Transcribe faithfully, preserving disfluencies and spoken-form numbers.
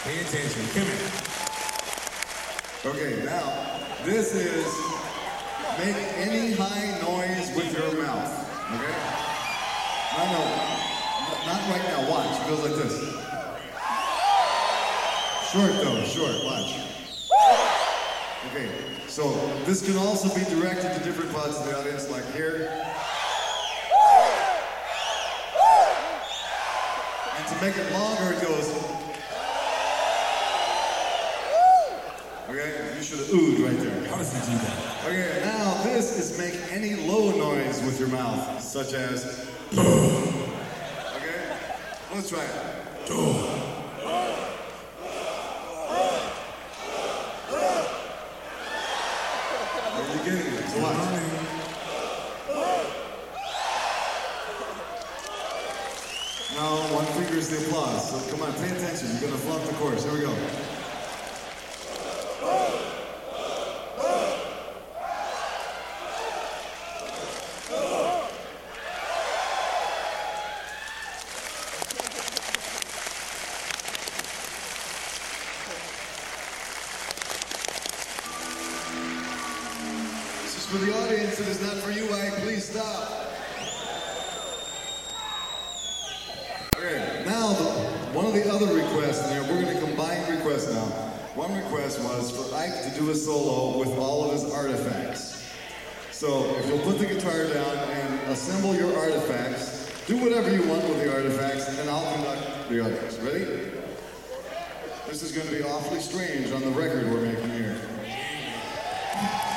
Pay attention. Come here. Okay, now, this is make any high noise with your mouth. Okay? No, no. Not right now. Watch. It goes like this. Short though. Short. Watch. Okay. So this can also be directed to different parts of the audience, like here. And to make it longer, it goes. Okay, you should have oohed right there. How does he do that? Okay, now this is make any low noise with your mouth, such as. Okay, let's try it. You're getting it. So watch. Now one finger is the applause. So come on, pay attention. You're gonna flunk the chorus. Here we go. For the audience, it is not for you, Ike. Please stop. Okay, now the, one of the other requests in here, we're going to combine requests now. One request was for Ike to do a solo with all of his artifacts. So if you'll put the guitar down and assemble your artifacts, do whatever you want with the artifacts, and then I'll conduct the others. Ready? This is going to be awfully strange on the record we're making here.